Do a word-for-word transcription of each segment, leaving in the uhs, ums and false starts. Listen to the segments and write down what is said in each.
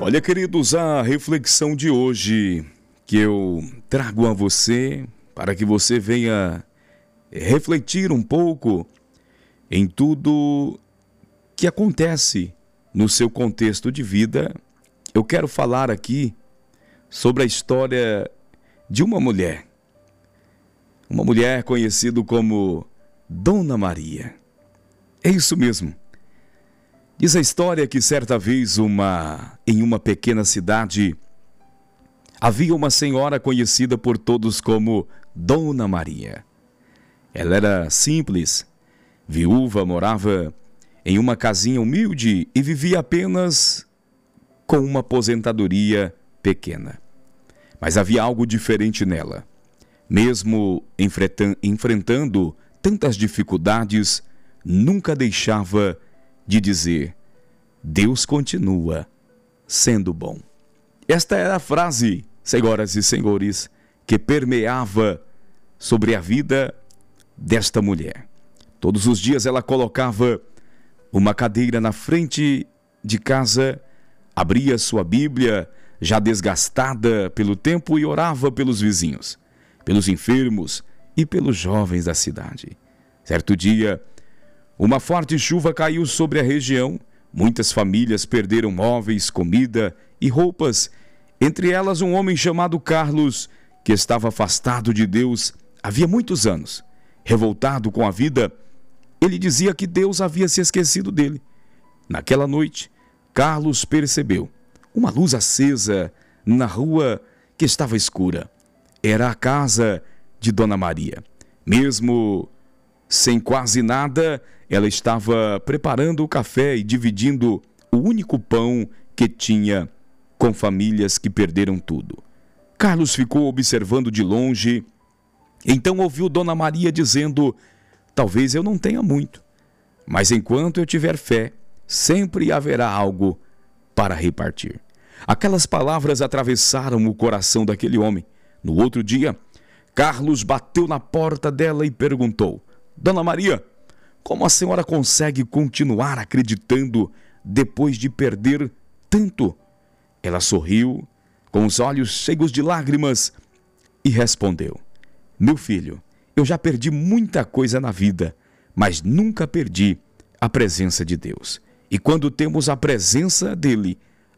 Olha, queridos, a reflexão de hoje que eu trago a você para que você venha refletir um pouco em tudo que acontece no seu contexto de vida. Eu quero falar aqui sobre a história de uma mulher, uma mulher conhecida como Dona Maria. É isso mesmo. Diz a história que certa vez uma, em uma pequena cidade havia uma senhora conhecida por todos como Dona Maria. Ela era simples, viúva, morava em uma casinha humilde e vivia apenas com uma aposentadoria pequena. Mas havia algo diferente nela. Mesmo enfrentando tantas dificuldades, nunca deixava de dizer: Deus continua sendo bom. Esta era a frase, senhoras e senhores, que permeava sobre a vida desta mulher. Todos os dias ela colocava uma cadeira na frente de casa, abria sua Bíblia, já desgastada pelo tempo, e orava pelos vizinhos, pelos enfermos e pelos jovens da cidade. Certo dia, uma forte chuva caiu sobre a região. Muitas famílias perderam móveis, comida e roupas. Entre elas, um homem chamado Carlos, que estava afastado de Deus havia muitos anos. Revoltado com a vida, ele dizia que Deus havia se esquecido dele. Naquela noite, Carlos percebeu uma luz acesa na rua que estava escura. Era a casa de Dona Maria. Mesmo sem quase nada, ela estava preparando o café e dividindo o único pão que tinha com famílias que perderam tudo. Carlos ficou observando de longe. Então ouviu Dona Maria dizendo: talvez eu não tenha muito, mas enquanto eu tiver fé, sempre haverá algo para repartir. Aquelas palavras atravessaram o coração daquele homem. No outro dia, Carlos bateu na porta dela e perguntou: Dona Maria, como a senhora consegue continuar acreditando depois de perder tanto? Ela sorriu, com os olhos cheios de lágrimas, e respondeu: meu filho, eu já perdi muita coisa na vida, mas nunca perdi a presença de Deus. E quando temos a presença dele,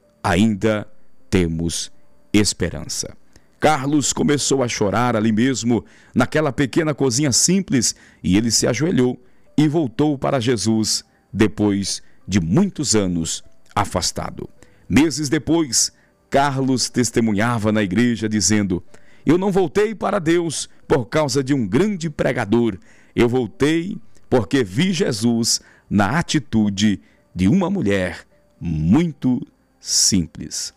ainda temos esperança. Carlos começou a chorar ali mesmo, naquela pequena cozinha simples, e ele se ajoelhou e voltou para Jesus depois de muitos anos afastado. Meses depois, Carlos testemunhava na igreja dizendo: eu não voltei para Deus por causa de um grande pregador. Eu voltei porque vi Jesus na atitude de uma mulher muito simples.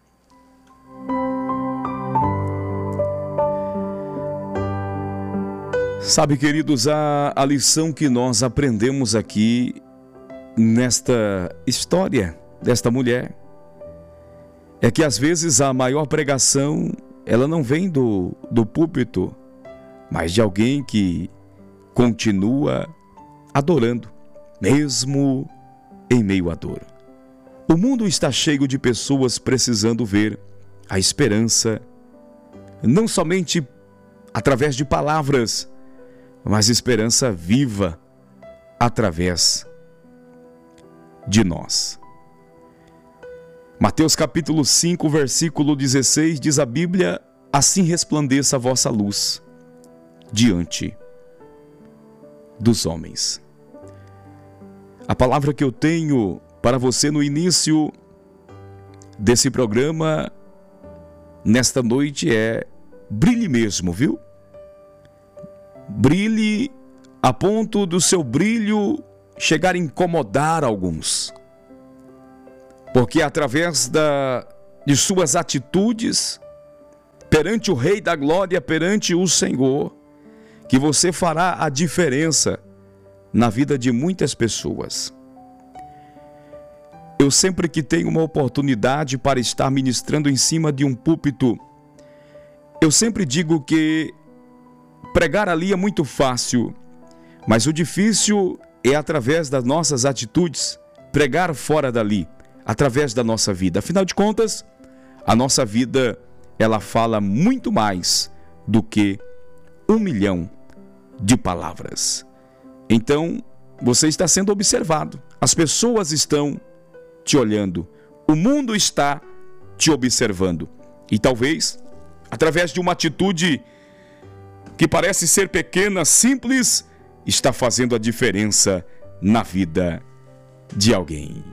Sabe, queridos, a, a lição que nós aprendemos aqui nesta história desta mulher é que às vezes a maior pregação, ela não vem do, do púlpito, mas de alguém que continua adorando, mesmo em meio à dor. O mundo está cheio de pessoas precisando ver a esperança, não somente através de palavras, mas esperança viva através de nós. Mateus capítulo cinco, versículo dezesseis, diz a Bíblia: assim resplandeça a vossa luz diante dos homens. A palavra que eu tenho para você no início desse programa, nesta noite, é: brilhe mesmo, viu? Brilhe a ponto do seu brilho chegar a incomodar alguns. Porque através da, de suas atitudes, perante o Rei da Glória, perante o Senhor, que você fará a diferença na vida de muitas pessoas. Eu sempre que tenho uma oportunidade para estar ministrando em cima de um púlpito, eu sempre digo que pregar ali é muito fácil, mas o difícil é através das nossas atitudes pregar fora dali. através da nossa vida. Afinal de contas, a nossa vida, ela fala muito mais do que um milhão de palavras. Então, você está sendo observado. As pessoas estão te olhando. O mundo está te observando. E talvez, através de uma atitude que parece ser pequena, simples, está fazendo a diferença na vida de alguém.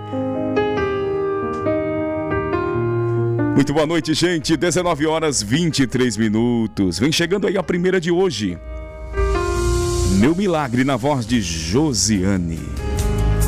Muito boa noite, gente. dezenove horas e vinte e três minutos. Vem chegando aí a primeira de hoje. Meu Milagre, na voz de Josiane.